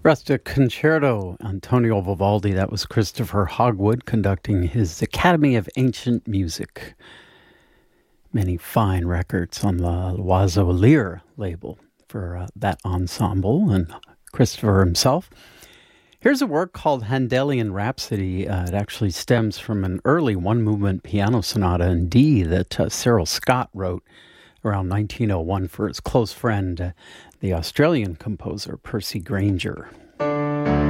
Rustic Concerto, Antonio Vivaldi. That was Christopher Hogwood conducting his Academy of Ancient Music. Many fine records on the L'Oiseau Lyre label for that ensemble and Christopher himself. Here's a work called Handelian Rhapsody. It actually stems from an early one-movement piano sonata in D that Cyril Scott wrote around 1901 for his close friend, the Australian composer Percy Grainger.